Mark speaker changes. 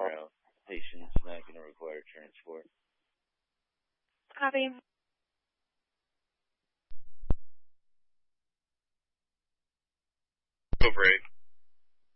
Speaker 1: Patients not going to require transport.
Speaker 2: Copy.
Speaker 3: Go break.